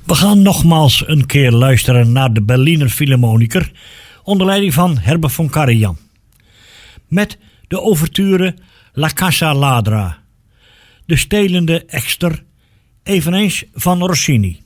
We gaan nogmaals een keer luisteren naar de Berliner Philharmoniker onder leiding van Herbert von Karajan. Met de ouverture La Casa Ladra, de stelende ekster, eveneens van Rossini.